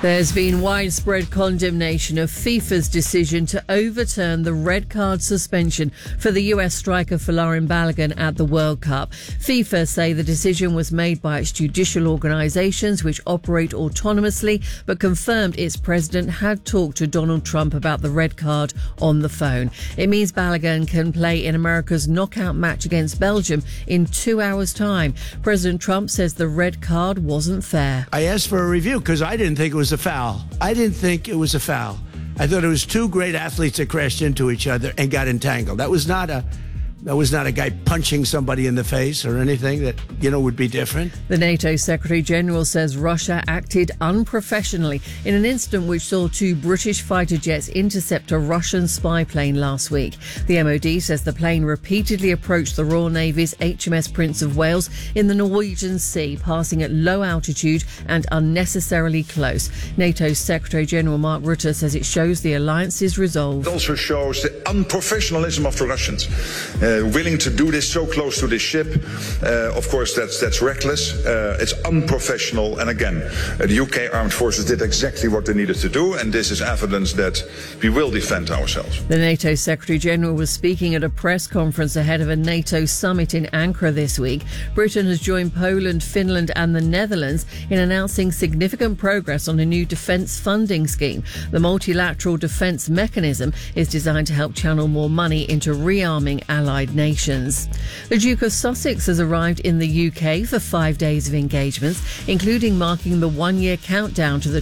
There's been widespread condemnation of FIFA's decision to overturn the red card suspension for the US striker Folarin Balogun at the World Cup. FIFA say the decision was made by its judicial organisations, which operate autonomously, but confirmed its president had talked to Donald Trump about the red card on the phone. It means Balogun can play in America's knockout match against Belgium in 2 hours' time. President Trump says the red card wasn't fair. I asked for a review because I didn't think it was a foul. I didn't think it was a foul. I thought it was two great athletes that crashed into each other and got entangled. That was not a guy punching somebody in the face or anything that, would be different. The NATO Secretary General says Russia acted unprofessionally in an incident which saw 2 British fighter jets intercept a Russian spy plane last week. The MOD says the plane repeatedly approached the Royal Navy's HMS Prince of Wales in the Norwegian Sea, passing at low altitude and unnecessarily close. NATO Secretary General Mark Rutte says it shows the alliance's resolve. It also shows the unprofessionalism of the Russians. Willing to do this so close to this ship, of course, that's reckless. It's unprofessional. And again, the UK Armed Forces did exactly what they needed to do. And this is evidence that we will defend ourselves. The NATO Secretary General was speaking at a press conference ahead of a NATO summit in Ankara this week. Britain has joined Poland, Finland and the Netherlands in announcing significant progress on a new defence funding scheme. The multilateral defence mechanism is designed to help channel more money into rearming allied nations. The Duke of Sussex has arrived in the UK for 5 days of engagements, including marking the 1-year countdown to the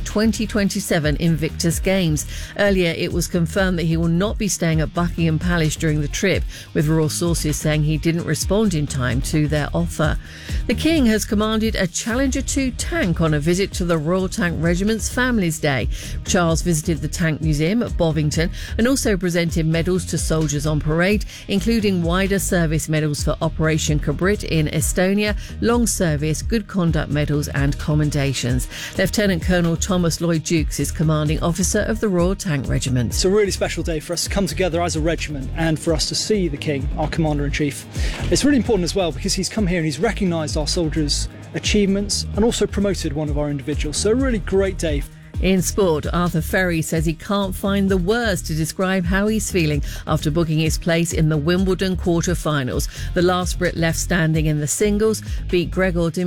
2027 Invictus Games. Earlier, it was confirmed that he will not be staying at Buckingham Palace during the trip, with royal sources saying he didn't respond in time to their offer. The King has commanded a Challenger 2 tank on a visit to the Royal Tank Regiment's Families Day. Charles visited the Tank Museum at Bovington and also presented medals to soldiers on parade, including wider service medals for Operation Kabrit in Estonia, long service, good conduct medals and commendations. Lieutenant Colonel Thomas Lloyd Jukes is commanding officer of the Royal Tank Regiment. It's a really special day for us to come together as a regiment and for us to see the King, our Commander-in-Chief. It's really important as well because he's come here and he's recognised our soldiers' achievements and also promoted one of our individuals. So a really great day. In sport, Arthur Ferry says he can't find the words to describe how he's feeling after booking his place in the Wimbledon quarter-finals. The last Brit left standing in the singles beat Gregor Dimitrov